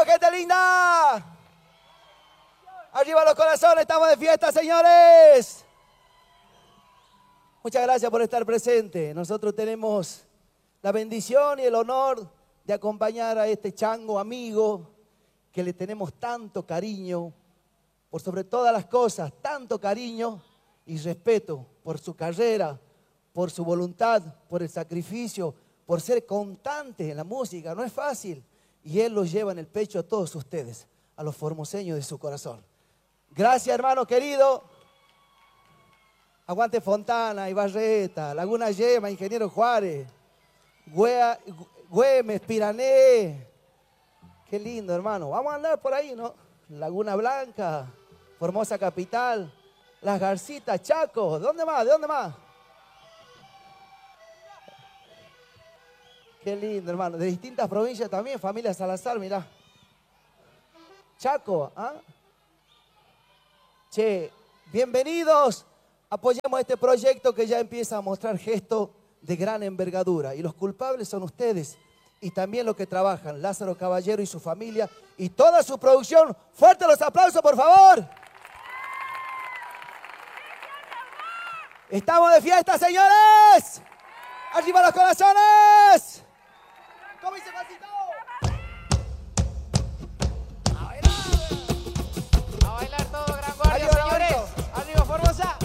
gente linda! Arriba los corazones, estamos de fiesta, señores. Muchas gracias por estar presente. Nosotros tenemos la bendición y el honor de acompañar a este chango amigo que le tenemos tanto cariño, por sobre todas las cosas, tanto cariño y respeto por su carrera, por su voluntad, por el sacrificio, por ser constante en la música. No es fácil. Y él los lleva en el pecho a todos ustedes, a los formoseños de su corazón. Gracias, hermano querido. Aguante Fontana, Ibarreta, Laguna Yema, Ingeniero Juárez, Güemes, Pirané. Qué lindo, hermano. Vamos a andar por ahí, ¿no? Laguna Blanca, Formosa Capital, Las Garcitas, Chaco. ¿De dónde más? ¿De dónde más? Qué lindo, hermano. De distintas provincias también, familia Salazar, mirá. Chaco, ¿ah? Che, bienvenidos. Apoyemos este proyecto que ya empieza a mostrar gestos de gran envergadura. Y los culpables son ustedes y también los que trabajan, Lázaro Caballero y su familia y toda su producción. Fuerte los aplausos, por favor. Estamos de fiesta, señores. Arriba los corazones.